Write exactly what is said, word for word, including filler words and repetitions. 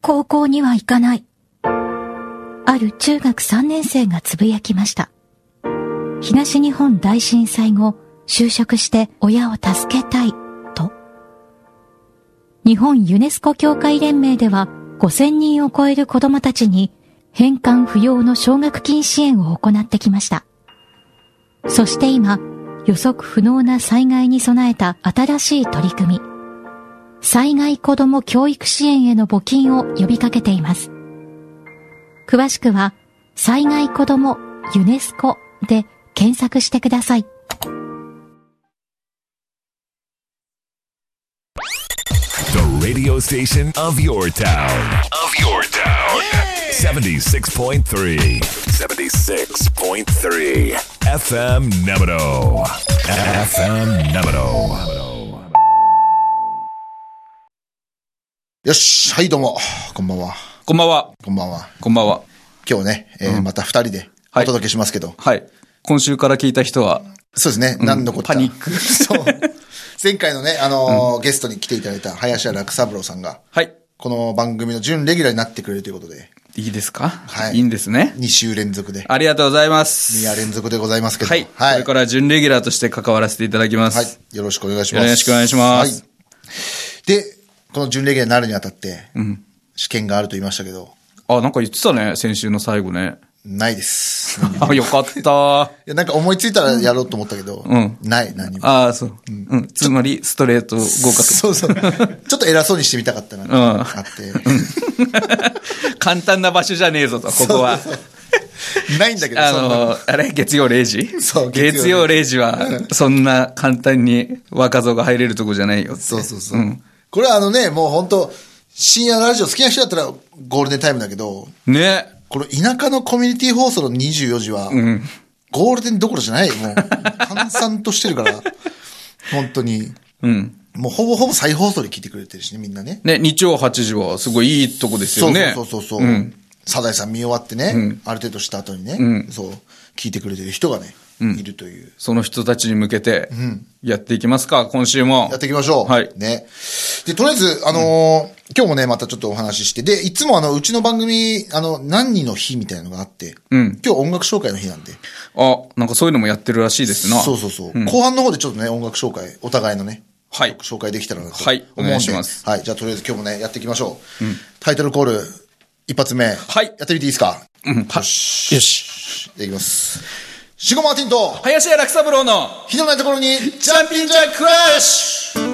高校には行かない。ある中学さんねん生がつぶやきました。東日本大震災後、就職して親を助けたいと。日本ユネスコ協会連盟ではごせんにんを超える子どもたちに返還不要の奨学金支援を行ってきました。そして今、予測不能な災害に備えた新しい取り組み、災害子ども教育支援への募金を呼びかけています。詳しくは、災害子どもユネスコで検索してください。 The radio station of your town. Of your town. seventy-six point three. seventy-six point three. エフエム Nebudo. エフエム Nebudo. よし、はいどうも、こんばんは。 こんばんは。 こんばんは。 こんばんは。 今日ね、えーうん、また二人でお届けしますけど、はい。 はい。今週から聞いた人は。 そうですね、うん、何のことか。 パニック。 そう。前回のね、あのーうん、ゲストに来ていただいた林家楽三郎さんが、 はい。 この番組の準レギュラーになってくれるということで。 いいですか？ はい。 いいんですね。 に週連続で。 ありがとうございます。 に夜連続でございますけど。 はい。はい。これから準レギュラーとして関わらせていただきます。 はい。よろしくお願いします。 よろしくお願いします。 はい。で、この準レギュラーになるにあたって、うん、試験があると言いましたけど。 あ、なんか言ってたね、先週の最後ね。 ないです。 あ、よかった。 いや、なんか思いついたらやろうと思ったけど、うん、ない、何も。 ああ、そう。うん。うん、つまり、ストレート合格。 そうそう。ちょっと偉そうにしてみたかったなって、うん、あって。 簡単な場所じゃねえぞと、ここは。 そうそうそうないんだけど、 あの、あれ月曜れいじそう、 月曜れいじは、そんな簡単に若造が入れるとこじゃないよ。 そうそうそう。うん、これはあのね、もう本当深夜ラジオ好きな人だったらゴールデンタイムだけど、 ね。 この田舎のコミュニティ放送のにじゅうよじは、うん、ゴールデンどころじゃない。もう、閑散としてるから、本当に。うん。もうほぼほぼ再放送で聞いてくれてるしね、みんなね。 ね、日曜はちじはすごいいいとこですよね。 そうそうそうそう。うん。サザエさん見終わってね、うん、ある程度した後にね、うん、そう、聞いてくれてる人がね、うん、いるという。 その人たちに向けて、やっていきますか、今週も。 やっていきましょう。はい。ね。で、とりあえず、あのーうん、今日もね、またちょっとお話しして、で、いつもあの、うちの番組、あの、何人の日みたいなのがあって、うん、今日音楽紹介の日なんで。 あ、なんかそういうのもやってるらしいですな。 そうそうそう。うん、後半の方でちょっとね、音楽紹介、お互いのね、はい。紹介できたらなと思うんで。はい。お願いします。はい。じゃあ、とりあえず今日もね、やっていきましょう。うん、タイトルコール、一発目。はい。やってみていいですか？ うん。よし。よし。 いきます。シゴマーティンと、 林家楽三郎の、 ひどないところに、 ジャンピンジャッククラッシ